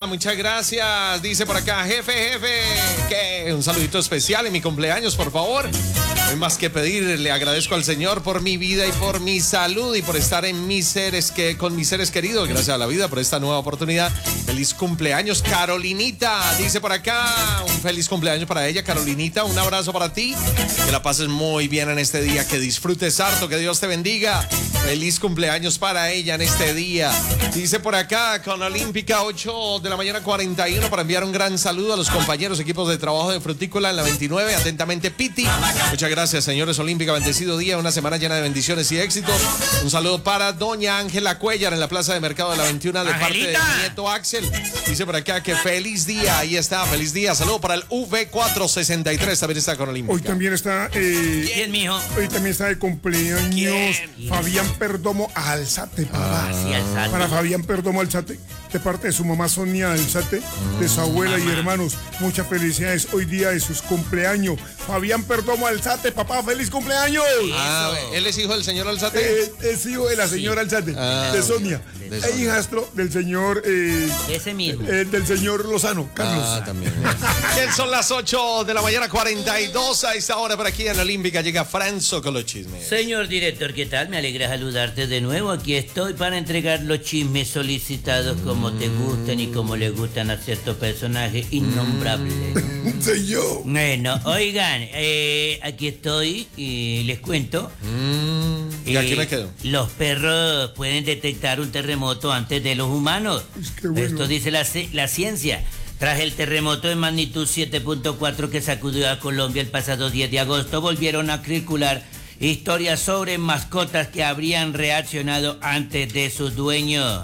muchas gracias. Dice por acá, jefe, que un saludito especial en mi cumpleaños, por favor. No hay más que pedir, le agradezco al Señor por mi vida y por mi salud y por estar con mis seres queridos. Gracias a la vida por esta nueva oportunidad. Feliz cumpleaños, Carolinita. Dice por acá, un feliz cumpleaños para ella, Carolinita. Un abrazo para ti. Que la pases muy bien en este día, que disfrutes harto, que Dios te bendiga. Feliz cumpleaños para ella en este día. Dice por acá, con Olímpica, 8 de la mañana 41, para enviar un gran saludo a los compañeros, equipos de trabajo de Frutícola en la 29. Atentamente, Piti. Muchas gracias, señores. Olímpica, bendecido día, una semana llena de bendiciones y éxitos. Un saludo para doña Ángela Cuellar en la plaza de mercado de la 21 de parte de mi nieto Axel. Dice por acá que feliz día. Ahí está, feliz día. Saludo para el V463. También está con Olímpica. Hoy también está. ¿Quién, mijo? Hoy también está de cumpleaños. ¿Quién? Fabián Perdomo Alzate, papá. Sí, Alzate. Para Fabián Perdomo Alzate, de parte de su mamá Sonia Alzate, de su abuela y hermanos. Muchas felicidades hoy día de sus cumpleaños. Fabián Perdomo Alzate, papá, feliz cumpleaños. ¿Él es hijo del señor Alzate? Es hijo de la señora Alzate, de Sonia. Es hijastro del señor. Ese mismo. Del señor Lozano, Carlos. También. Son las 8 de la mañana 42. A esta hora por aquí en Olímpica llega Franzo con los chismes. Señor director, ¿qué tal? Me alegra saludarte de nuevo. Aquí estoy para entregar los chismes solicitados como te gustan y como le gustan a cierto personaje innombrable. Soy yo. Bueno, oigan, aquí estoy y les cuento. ¿Y aquí me quedo? Los perros pueden detectar un terremoto antes de los humanos. Bueno. Esto dice la ciencia. Tras el terremoto de magnitud 7.4 que sacudió a Colombia el pasado 10 de agosto, volvieron a circular historias sobre mascotas que habrían reaccionado antes de sus dueños.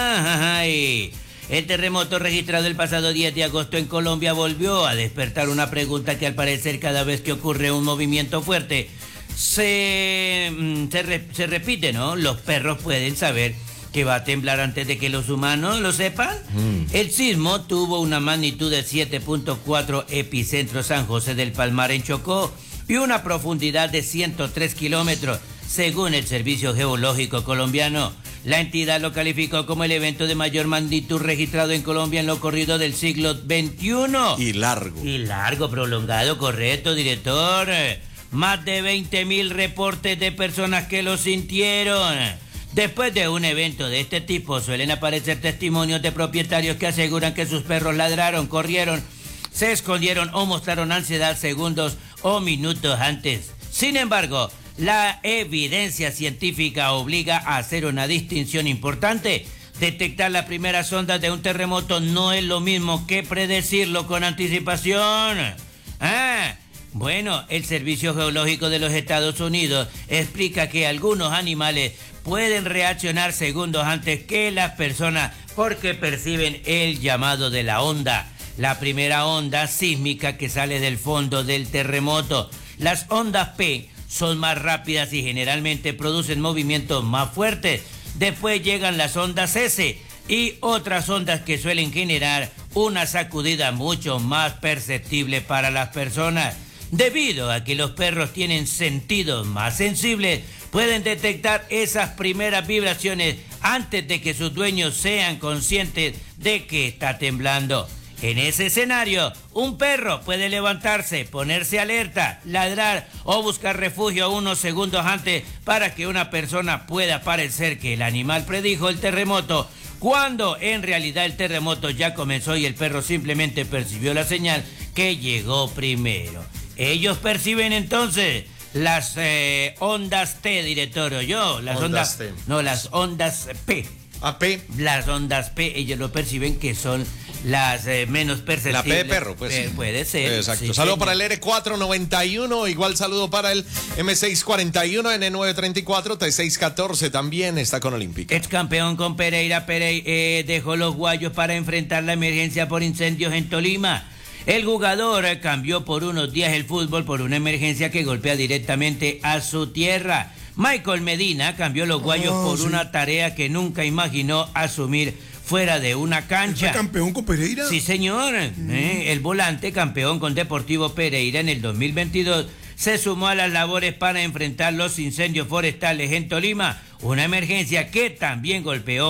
El terremoto registrado el pasado 10 de agosto en Colombia volvió a despertar una pregunta que al parecer cada vez que ocurre un movimiento fuerte se repite, ¿no? Los perros pueden saber que va a temblar antes de que los humanos lo sepan. El sismo tuvo una magnitud de 7.4, epicentro San José del Palmar en Chocó, y una profundidad de 103 kilómetros, según el Servicio Geológico Colombiano. La entidad lo calificó como el evento de mayor magnitud registrado en Colombia en lo corrido del siglo XXI. Y largo, prolongado, correcto, director. Más de 20.000 reportes de personas que lo sintieron. Después de un evento de este tipo, suelen aparecer testimonios de propietarios que aseguran que sus perros ladraron, corrieron, se escondieron o mostraron ansiedad segundos o minutos antes. Sin embargo, la evidencia científica obliga a hacer una distinción importante. Detectar las primeras ondas de un terremoto no es lo mismo que predecirlo con anticipación. Bueno, el Servicio Geológico de los Estados Unidos explica que algunos animales pueden reaccionar segundos antes que las personas porque perciben el llamado de la onda, la primera onda sísmica que sale del fondo del terremoto. Las ondas P son más rápidas y generalmente producen movimientos más fuertes. Después llegan las ondas S y otras ondas que suelen generar una sacudida mucho más perceptible para las personas. Debido a que los perros tienen sentidos más sensibles, pueden detectar esas primeras vibraciones antes de que sus dueños sean conscientes de que está temblando. En ese escenario, un perro puede levantarse, ponerse alerta, ladrar o buscar refugio unos segundos antes para que una persona pueda parecer que el animal predijo el terremoto, cuando en realidad el terremoto ya comenzó y el perro simplemente percibió la señal que llegó primero. Ellos perciben entonces las ondas T, director, o yo, las ondas T. No, las ondas P. P. Las ondas P, ellos lo perciben que son las menos perceptibles. La P de perro, pues. Puede ser. Exacto. Sí, saludo para el R491, igual saludo para el M641, N934, T614 también está con Olímpica. Ex campeón con Pereira dejó los guayos para enfrentar la emergencia por incendios en Tolima. El jugador cambió por unos días el fútbol por una emergencia que golpea directamente a su tierra. Michael Medina cambió los guayos por una tarea que nunca imaginó asumir fuera de una cancha. ¿Fue campeón con Pereira? Sí, señor. El volante, campeón con Deportivo Pereira en el 2022, se sumó a las labores para enfrentar los incendios forestales en Tolima, una emergencia que también golpeó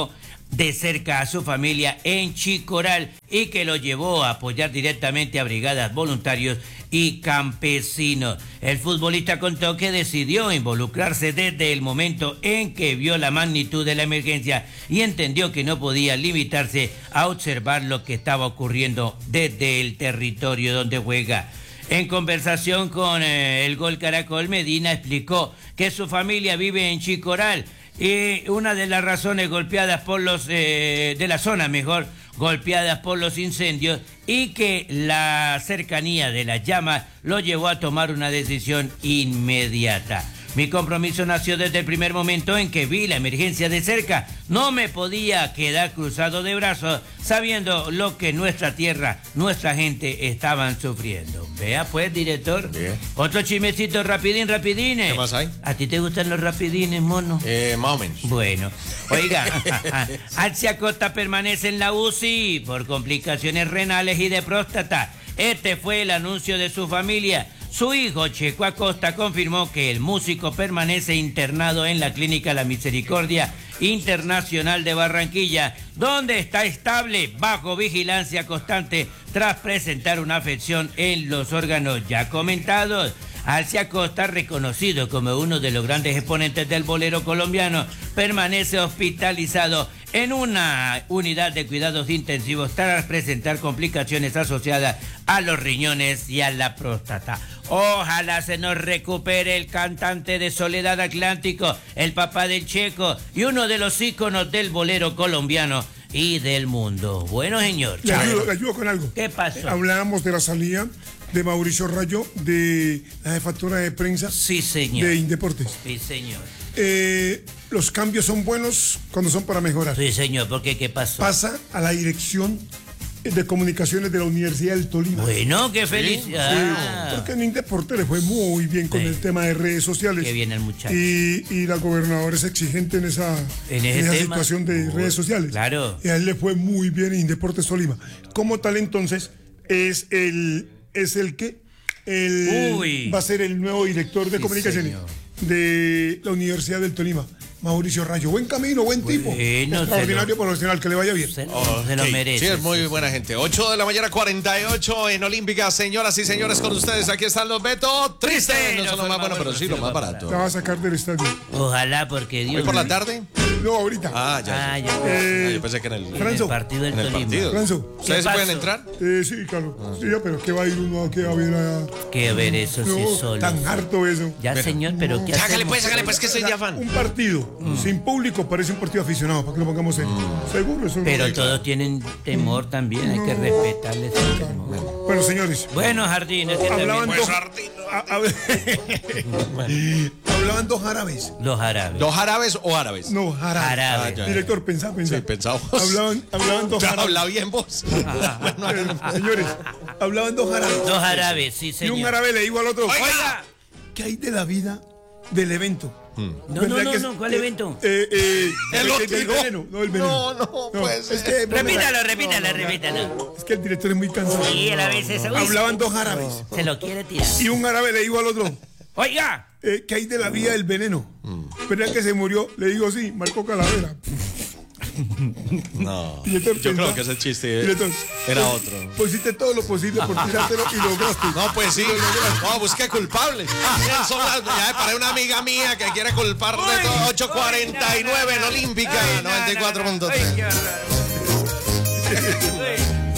de cerca a su familia en Chicoral y que lo llevó a apoyar directamente a brigadas voluntarios y campesinos. El futbolista contó que decidió involucrarse desde el momento en que vio la magnitud de la emergencia y entendió que no podía limitarse a observar lo que estaba ocurriendo desde el territorio donde juega. En conversación con el Gol Caracol, Medina explicó que su familia vive en Chicoral y una de las razones golpeadas por los de la zona, golpeadas por los incendios, y que la cercanía de las llamas lo llevó a tomar una decisión inmediata. Mi compromiso nació desde el primer momento en que vi la emergencia de cerca. No me podía quedar cruzado de brazos sabiendo lo que nuestra tierra, nuestra gente estaban sufriendo. Vea pues, director. Bien. Otro chismecito rapidines. ¿Qué más hay? ¿A ti te gustan los rapidines, mono? Más o menos. Bueno, oiga, Alcia Costa permanece en la UCI por complicaciones renales y de próstata. Este fue el anuncio de su familia. Su hijo, Checo Acosta, confirmó que el músico permanece internado en la Clínica La Misericordia Internacional de Barranquilla, donde está estable, bajo vigilancia constante, tras presentar una afección en los órganos ya comentados. Alcia Costa, reconocido como uno de los grandes exponentes del bolero colombiano, permanece hospitalizado en una unidad de cuidados intensivos tras presentar complicaciones asociadas a los riñones y a la próstata. Ojalá se nos recupere el cantante de Soledad Atlántico, el papá del Checo y uno de los íconos del bolero colombiano y del mundo. Bueno, señor. Le ayudo con algo. ¿Qué pasó? Hablábamos de la salida de Mauricio Rayo de la jefatura de prensa. Sí, señor. De Indeportes. Sí, señor. Los cambios son buenos cuando son para mejorar. Sí, señor. ¿Por qué? ¿Qué pasó? Pasa a la dirección de comunicaciones de la Universidad del Tolima. Bueno, qué feliz. Sí, porque en Indeportes le fue muy bien con el tema de redes sociales. Qué bien el muchacho. Y la gobernadora es exigente en esa situación de redes sociales. Claro. Y a él le fue muy bien en Indeportes Tolima. Como tal, entonces, va a ser el nuevo director de comunicaciones de la Universidad del Tolima, Mauricio Rayo. Buen camino, buen tipo. Extraordinario profesional, que le vaya bien. Se lo merece. Sí, es muy buena gente. 8 de la mañana, 48 en Olímpica. Señoras y señores, con ustedes, aquí están los Beto Triste. No son los más buenos, pero sí los más baratos. La va a sacar del estadio. Ojalá, porque Dios. ¿Hoy por la tarde? No, ahorita. Ya. Yo pensé que en el partido del Tolima. partido. Franzo. ¿Ustedes se pueden entrar? Sí, claro. Sí, pero ¿qué va a ir uno a ver a...? Que ver eso sí solo. Tan harto eso. Ya, señor, pero ¿qué Sácale hacemos? pues, que soy ya fan. Un partido sin público parece un partido aficionado, para que lo pongamos en. Seguro, eso Pero no todos tienen temor también, hay que respetarles el temor. Bueno, señores. Bueno, Jardines, que Hablaban también... Hablaban dos árabes. Los árabes. ¿Dos árabes o árabes? No, árabes. Árabes. Ya. Director, pensá. Sí, pensamos. Hablaban dos árabes. Habla bien vos. Señores, hablaban dos árabes. Dos árabes, sí, Y señor. un árabe le dijo al otro: Oiga. ¿Qué hay de la vida del evento? No, ¿cuál evento? El otro. veneno, no el veneno. No, pues. Es que, Repítalo. Es que el director es muy cansado. Sí, él a veces... Hablaban dos árabes. Se lo quiere tirar. Y un árabe le dijo al otro: Oiga. ¿qué hay de la vida del veneno? ¿Verdad que se murió? Le digo: sí, Marco Calavera. No. Director, Yo creo que ese chiste Director, era otro. Pues hiciste todo lo posible por tirártelo y lograste. No, pues sí. No, busqué culpables. Ya para una amiga mía que quiere culpar de todo. 8:49 en Olímpica, 94.3.